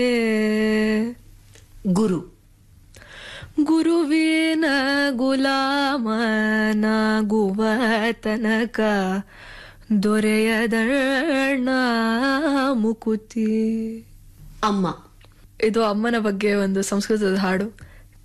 ಗುರು. ಗುರುವಿನ ಗುಲಾಮನಾಗುವ ತನಕ ದೊರೆಯದಣ್ಣ ಮುಕುತಿ. ಅಮ್ಮ. ಇದು ಅಮ್ಮನ ಬಗ್ಗೆ ಒಂದು ಸಂಸ್ಕೃತದ ಹಾಡು.